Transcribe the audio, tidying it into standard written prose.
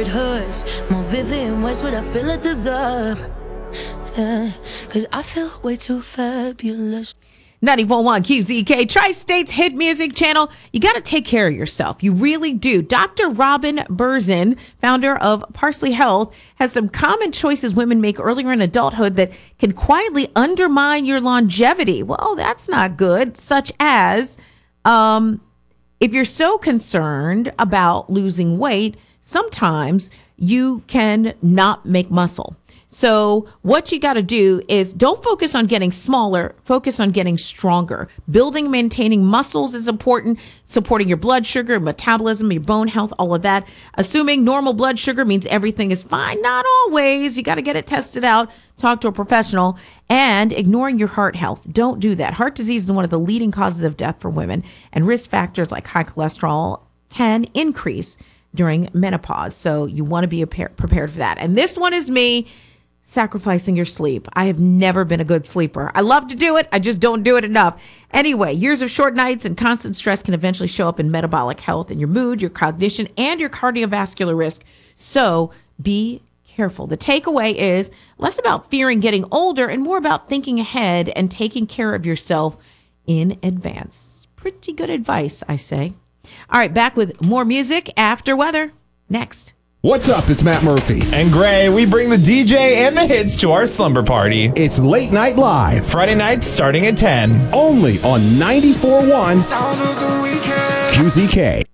it hurts. More vivid in ways what I feel I deserve. Yeah, 'cause I feel way too fabulous. 91.1 QZK, Tri-State's hit music channel. You got to take care of yourself. You really do. Dr. Robin Berzin, founder of Parsley Health, has some common choices women make earlier in adulthood that can quietly undermine your longevity. Well, that's not good, such as if you're so concerned about losing weight, sometimes you can not make muscle. So what you got to do is don't focus on getting smaller, focus on getting stronger. Building, maintaining muscles is important, supporting your blood sugar, metabolism, your bone health, all of that. Assuming normal blood sugar means everything is fine. Not always. You got to get it tested out, talk to a professional, and ignoring your heart health. Don't do that. Heart disease is one of the leading causes of death for women, and risk factors like high cholesterol can increase during menopause. So you want to be prepared for that. And this one is me. Sacrificing your sleep. I have never been a good sleeper. I love to do it. I just don't do it enough. Anyway, years of short nights and constant stress can eventually show up in metabolic health and your mood, your cognition, and your cardiovascular risk. So be careful. The takeaway is less about fearing getting older and more about thinking ahead and taking care of yourself in advance. Pretty good advice, I say. All right, back with more music after weather. Next. What's up? It's Matt Murphy. And Gray, we bring the DJ and the hits to our slumber party. It's Late Night Live. Friday nights starting at 10. Only on 94.1 QZK.